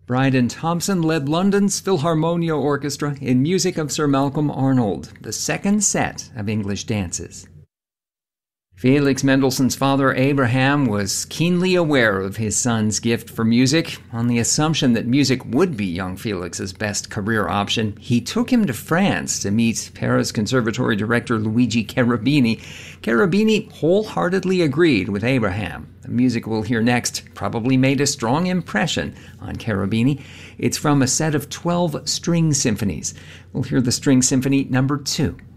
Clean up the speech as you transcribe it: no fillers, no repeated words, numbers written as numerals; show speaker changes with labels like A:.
A: Bryden Thompson led London's Philharmonia Orchestra in music of Sir Malcolm Arnold, the second set of English dances. Felix Mendelssohn's father, Abraham, was keenly aware of his son's gift for music. On the assumption that music would be young Felix's best career option, he took him to France to meet Paris Conservatory director Luigi Cherubini. Cherubini wholeheartedly agreed with Abraham. The music we'll hear next probably made a strong impression on Cherubini. It's from a set of 12 string symphonies. We'll hear the String Symphony No. 2.